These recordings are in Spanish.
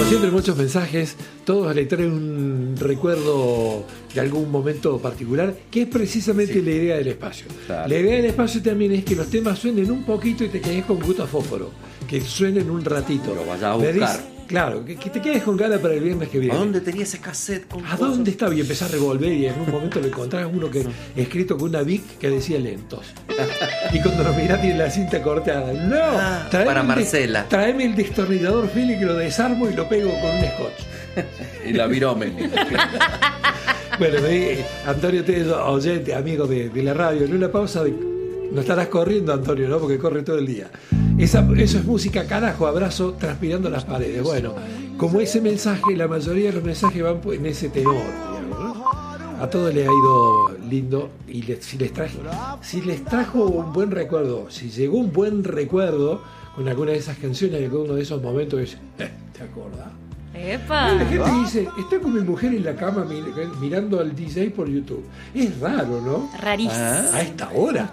siempre muchos mensajes, todos le traen un recuerdo de algún momento particular, que es precisamente la idea del espacio. Claro. La idea del espacio también es que los temas suenen un poquito y te quedes con gusto a fósforo, que suenen un ratito. Lo vayas a buscar. Claro, que te quedes con ganas para el viernes que viene. ¿A dónde tenía ese cassette? ¿A dónde estaba? Y empezás a revolver y en un momento le encontrás uno que escrito con una Bic que decía lentos. Y cuando lo mirás tiene la cinta cortada. No, para Marcela. Traeme el destornillador Philly que lo desarmo y lo pego con un scotch. Y la virome. Bueno, Antonio, usted es oyente, amigo de la radio. En una pausa no estarás corriendo, Antonio, ¿no? Porque corre todo el día. Eso es música, carajo, abrazo, transpirando las paredes. Bueno, como ese mensaje, la mayoría de los mensajes van en ese tenor, digamos, ¿no? A todos les ha ido lindo y si les trajo un buen recuerdo, si llegó un buen recuerdo con alguna de esas canciones, de alguno de esos momentos, ¿te acordás? ¡Epa! La gente dice, estoy con mi mujer en la cama mirando al DJ por YouTube. Es raro, ¿no? Rarísimo. A esta hora.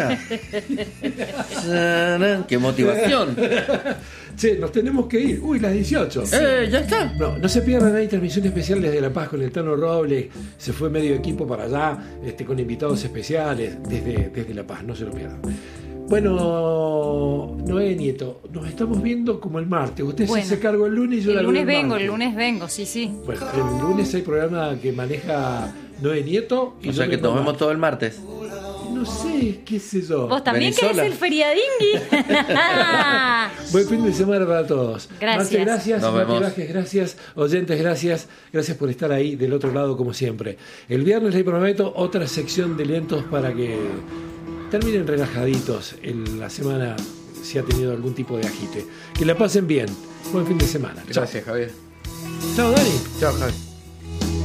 ¡Qué motivación! Che, nos tenemos que ir. Uy, las 18. Ya está. No se pierdan, hay transmisión especial desde La Paz con el Tano Robles. Se fue medio equipo para allá, con invitados especiales desde La Paz. No se lo pierdan. Bueno, Noé Nieto, nos estamos viendo como el martes. Usted se hace cargo el lunes y yo el lunes vengo, sí. Bueno, el lunes hay programa que maneja Noé Nieto. O sea que nos vemos todo el martes. No sé, qué sé yo. ¿Vos también querés el feriadingui? Buen fin de semana para todos. Gracias. Gracias, nos vemos. Vázquez, gracias, oyentes, gracias por estar ahí del otro lado como siempre. El viernes les prometo otra sección de lentos para que terminen relajaditos en la semana si ha tenido algún tipo de agite. Que la pasen bien. Buen fin de semana. Gracias, Javier. Chao, Dani. Chao, Javier.